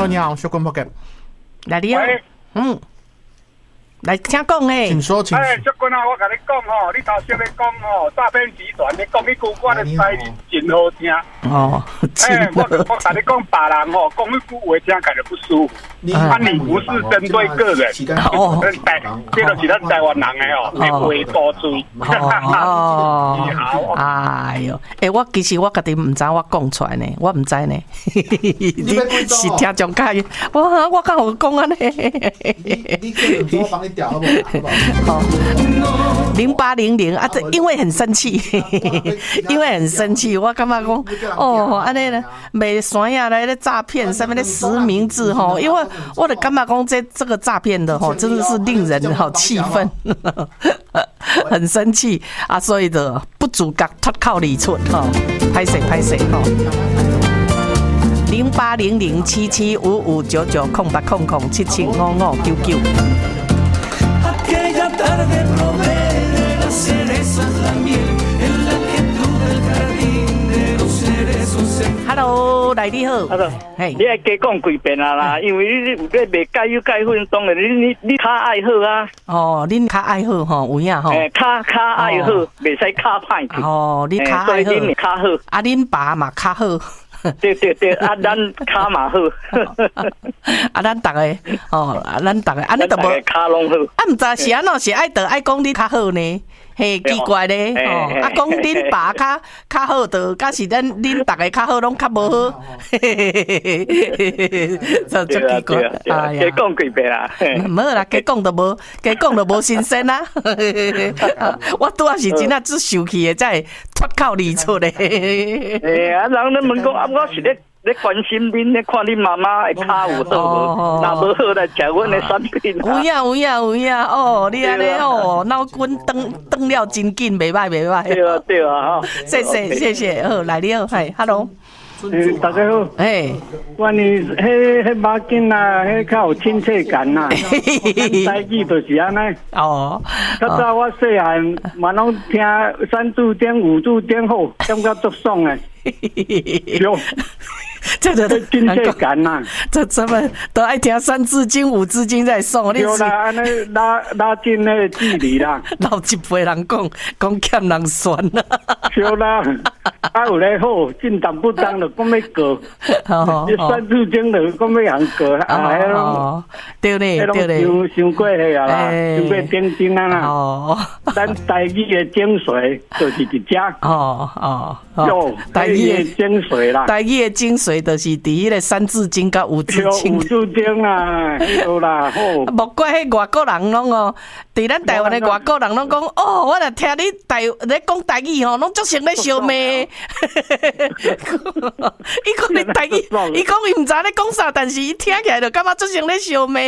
Hello， 你好，小关博格。 来你好，来听讲诶， 请说，请说。 小关啊，我甲你讲吼，你头先咧讲吼，诈骗集团咧讲迄句，我咧台语真好听。我甲你讲，别人吼讲迄句话听起来不舒服。你不是针对个人，这就是咱台湾人诶吼，会多嘴。 哎呦，我其实我家己唔知我讲出来呢，我唔知呢。你是听众家，我刚好讲安尼。 你我帮你调好不好 ？0800啊，这因为很生气，因为很生气，我感觉讲哦，安尼呢，卖山呀来咧诈骗，上面咧实名制吼，因为我的感觉讲这个诈骗的吼，真的是令人好气愤，很生气啊，所以的不自觉脱口而出吼，歹势吼。08007755990800775599。Hello， 来你好。 嘿，你爱加讲几遍啊啦？因为你卖解油解粉，当然你卡爱好啊。 哦，恁卡爱好吼，有影吼。 卡爱好，袂使卡歹去。 哦，你卡爱好， 所以恁卡好。 啊，恁爸嘛卡好。 对，啊，咱卡嘛好。 啊，咱大家哦，咱大家安尼都无卡拢好。 啊，毋知是安怎是爱得爱讲你卡好呢？嘿，奇怪咧，哦，啊，讲恁爸较好的，假是恁大家较好，拢较无好，就足奇怪。 哎呀，加讲几遍啦， 无啦，加讲都无新鲜啦。我拄仔是真啊，只生气的，才会脱口而出的。 啊，人咧问讲，啊，我是咧关心恁，咧看恁妈妈的脚有好无，若无好来食阮的产品。 有影，哦，你安尼哦，脑筋转了真紧，袂歹。 对啊，哈， 谢谢，好，来你好，嗨 ，Hello。 大家好，我呢，迄马筋啊，迄较有亲切感呐。台语就是安尼。哦。较早我细汉嘛拢听三字经、五字经好，感觉足爽诶。有。 这个亲切感呐， 这么都爱听三字经、五字经在送， 对啦，安尼拉近那个距离啦。 老一辈人讲欠人酸啦， 对啦，啊有咧好，进当不当就讲要过，三字经就讲要行过，啊， 对咧， 伤过去啊啦，伤过顶真啊啦。哦，咱台语的精髓就是伫遮。有台语的精髓啦， 台语的精髓。就是伫迄个三字经甲五字经， 五字经啦，有啦，好。 莫怪迄外国人拢哦，伫咱台湾的外国人拢讲哦，我若听你咧讲台语吼，拢足像咧烧麦。伊讲你台语，伊讲伊毋知咧讲啥，但是伊听起来就感觉足像咧烧麦。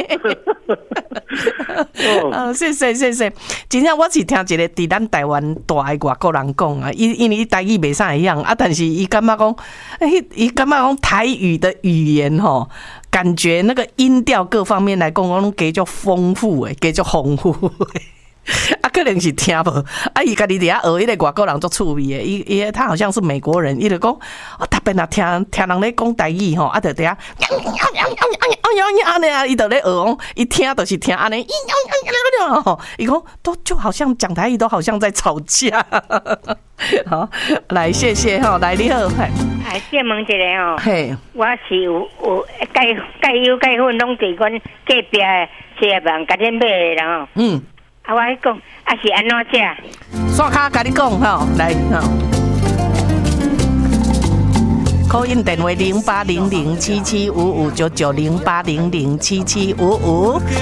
谢谢。真正我是听一个伫咱台湾大的外国人讲啊，因为伊台语袂啥一样啊，但是伊感觉讲，伊感觉讲。台语的语言吼，感觉那个音调各方面来讲，拢加足丰富诶，加足丰富诶。啊，可能是听无啊，伊家己伫遐学迄个外国人足趣味诶，伊他好像是美国人，伊就讲，我特别若听人咧讲台语吼，啊，就伫遐，安尼啊，伊就咧学讲，伊听就是听安尼，伊讲都就好像讲台语都好像在吵架。好，来谢谢吼，来你好， 哎，借问一下吼，我是有解油解粉拢伫阮隔壁的企业人甲恁买的人吼。啊，我讲啊是安怎食？ 刷卡甲你讲吼，来吼。call in 電話080077559908007755。